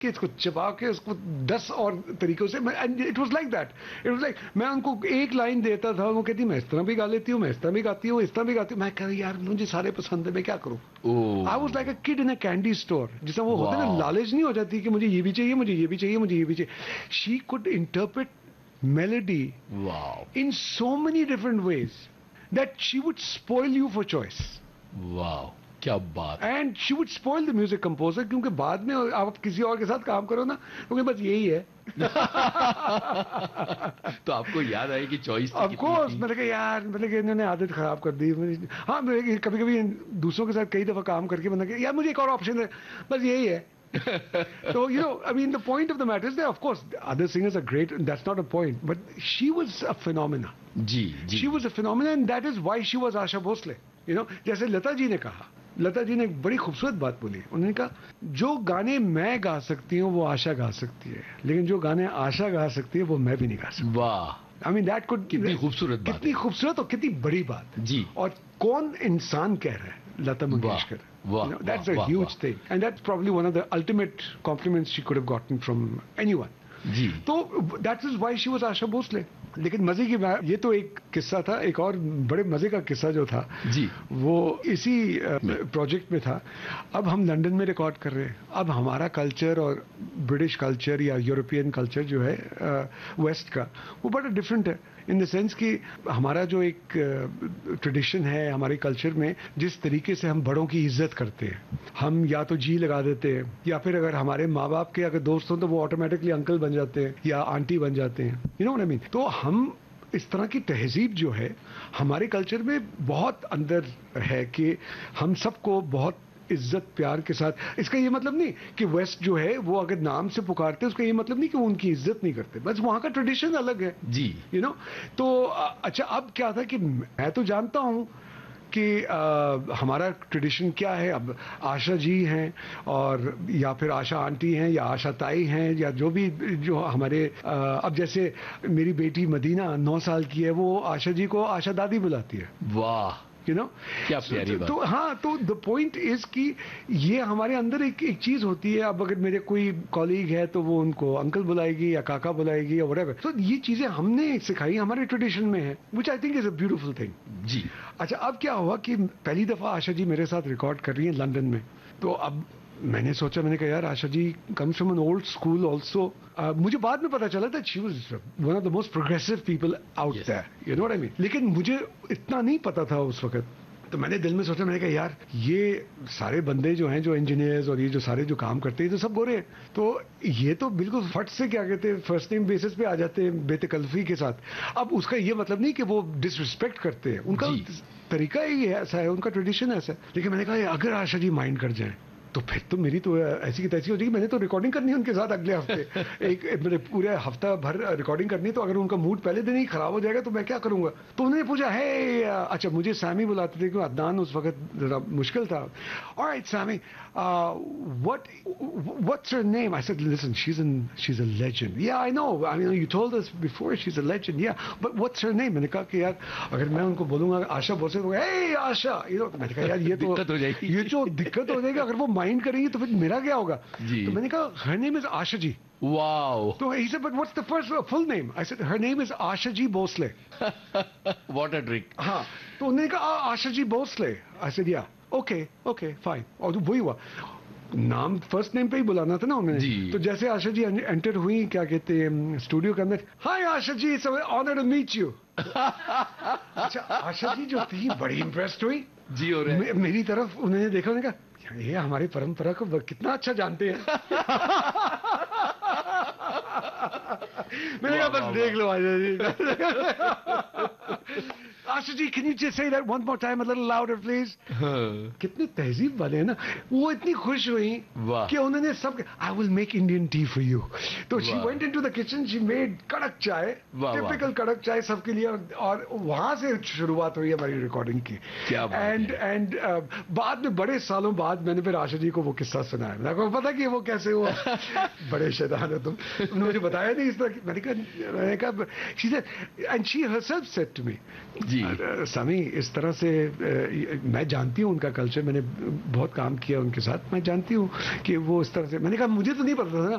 कि इसको चबा के उसको 10 और तरीकों से, and it was like that, it was like मैं उनको एक लाइन देता था, वो कहती मैं इस तरह भी गा लेती हूँ, मैं इस तरह भी गाती हूँ, इस तरह भी गाती हूँ, मैं कह यार मुझे सारे पसंद है, मैं क्या करूँ। I was like a kid in a candy store, जिसमें वो होता है ना, लालच नहीं हो जाती कि मुझे ये भी चाहिए, मुझे ये भी चाहिए, मुझे ये भी चाहिए. She could interpret melody in so many different ways that she would spoil you for choice. Wow, क्या बात. And she would spoil the music composer, क्योंकि बाद में आप किसी और के साथ काम करो ना, क्योंकि बस यही है. तो आपको याद आया कि चॉइस ऑफ कोर्स, मैंने कहा यार, मैंने कहा इन्होंने आदत खराब कर दी. हाँ, कभी कभी दूसरों के साथ कई दफा काम करके मैंने कहा यार मुझे एक और ऑप्शन है, बस यही है. So, you know, I mean, the point of the matter is that, of course, other singers are great, and that's not a point. But she was a phenomenon. She was a phenomenon, and that is why she was Asha Bhosle. You know, जैसे लता जी ने कहा, लता जी ने एक बड़ी खूबसूरत बात बोली. उन्होंने कहा, जो गाने मैं गा सकती हूँ वो आशा गा सकती है, लेकिन जो गाने आशा गा सकती है वो मैं भी नहीं गा सकती. वाह. I mean, that could, कितनी खूबसूरत बात, कितनी खूबसूरत और कितनी बड़ी बात. जी. और कौन इंसान कह रहा है? Lata Mangeshkar. Wow, you know, that's a huge thing, and that's probably one of the ultimate compliments she could have gotten from anyone. जी. तो that is why she was Asha Bhosle. लेकिन मजे की बात, ये तो एक किस्सा था. एक और बड़े मजे का किस्सा जो था जी, वो इसी प्रोजेक्ट में था. अब हम लंदन में रिकॉर्ड कर रहे हैं. अब हमारा कल्चर और ब्रिटिश कल्चर या यूरोपियन कल्चर जो है वेस्ट का, वो बड़ा डिफरेंट है. इन द सेंस कि हमारा जो एक ट्रेडिशन है हमारे कल्चर में, जिस तरीके से हम बड़ों की इज्जत करते हैं, हम या तो जी लगा देते हैं, या फिर अगर हमारे माँ बाप के अगर दोस्त हों तो वो ऑटोमेटिकली अंकल बन जाते हैं या आंटी बन जाते हैं. You know what I mean. तो हम इस तरह की तहजीब जो है हमारे कल्चर में बहुत अंदर है कि हम सबको बहुत इज्जत प्यार के साथ. इसका ये मतलब नहीं कि वेस्ट जो है वो अगर नाम से पुकारते, उसका ये मतलब नहीं कि वो उनकी इज्जत नहीं करते, बस वहां का ट्रेडिशन अलग है. जी. You know. तो अच्छा, अब क्या था कि मैं तो जानता हूं कि हमारा ट्रेडिशन क्या है. अब आशा जी हैं, और या फिर आशा आंटी हैं, या आशा ताई हैं, या जो भी जो हमारे अब जैसे मेरी बेटी मदीना 9 साल की है, वो आशा जी को आशा दादी बुलाती है. वाह, यू नो, क्या प्यारी बात. तो हाँ, तो द पॉइंट इज कि ये हमारे अंदर एक चीज होती है. अब अगर मेरे कोई कॉलीग है तो वो उनको अंकल बुलाएगी या काका बुलाएगी या व्हाटएवर. तो ये चीजें हमने सिखाई, हमारे ट्रेडिशन में है, which I think is a beautiful thing. जी. अच्छा, अब क्या हुआ कि पहली दफा आशा जी मेरे साथ रिकॉर्ड कर रही है लंदन में. तो अब मैंने सोचा, मैंने कहा यार Asha ji comes from an old school also. मुझे बाद में पता चला था she was one of the most progressive people out there. You know what I mean. लेकिन मुझे इतना नहीं पता था उस वक्त. तो मैंने दिल में सोचा, मैंने कहा यार ये सारे बंदे जो हैं, जो इंजीनियर्स और ये जो सारे जो काम करते हैं, तो सब गोरे हैं. तो ये तो बिल्कुल फट से क्या कहते हैं फर्स्ट नेम बेसिस पे आ जाते हैं बेतकल्फी के साथ. अब उसका ये मतलब नहीं कि वो डिसरिस्पेक्ट करते हैं, उनका तरीका ही ऐसा है, उनका ट्रेडिशन ऐसा है. लेकिन मैंने कहा अगर आशा जी माइंड कर जाए तो फिर तो मेरी तो ऐसी की तैसी हो जाएगी. मैंने तो रिकॉर्डिंग करनी है उनके साथ अगले हफ्ते. एक मेरे पूरे हफ्ता भर रिकॉर्डिंग करनी है. तो अगर उनका मूड पहले दिन ही खराब हो जाएगा तो मैं क्या करूंगा. तो उन्होंने पूछा है, अच्छा मुझे सैमी बुलाते थे क्योंकि अदनान उस वक्त जरा मुश्किल था. Alright Sami, what's her name? I said, listen, she's a legend. Yeah, I know. I mean, you told us before she's a legend. Yeah, but what's her name? मैंने कहा कि यार अगर मैं उनको बोलूंगा आशा भोसले, तो हे आशा, यू नो, मैंने कहा यार ये तो दिक्कत हो जाएगी. ये जो दिक्कत हो जाएगी, अगर वो माइंड करेंगी तो फिर मेरा क्या होगा. तो मैंने कहा her name is Asha ji. Wow. So he said, but what's the first full name? I said, her name is Asha Ji Bhosle. What a trick. हाँ, तो उन्होंने कहा Asha Ji Bhosle. I said, yeah, okay, fine. और वही हुआ. नाम first name पे ही बुलाना था ना उन्होंने. तो जैसे आशा जी एंटर हुई, क्या कहते हैं, स्टूडियो के अंदर, हाय Asha ji, it's honour to meet you. अच्छा, आशा जी जो थी बड़ी इम्प्रेस्ड हुई जी. हो रहा है मेरी तरफ. उन्होंने देखा, उन्होंने कहा ये हमारी परंपरा को कितना अच्छा जानते हैं. मैंने कहा बस देख लो Asha ji. Asha ji, can you just say that one more time a little louder please? कितनी तहजीब वाले हैं ना. वो इतनी खुश हुई कि उन्होंने सब, I will make Indian tea for you. तो she went into the kitchen, she made कड़क चाय, typical कड़क चाय सबके लिए. और वहां से शुरुआत हुई हमारी रिकॉर्डिंग की. एंड बाद में बड़े सालों बाद मैंने फिर आशा जी को वो किस्सा सुनाया. मेरे को पता कि वो कैसे हुआ. बड़े शैतान हो तुम. उन्होंने मुझे बताया नहीं इस तरह. मैंने कहा she said, and she herself said to me, समी इस तरह से मैं जानती हूँ उनका कल्चर, मैंने बहुत काम किया उनके साथ, मैं जानती हूँ कि वो इस तरह से, मैंने कहा मुझे तो नहीं पता था ना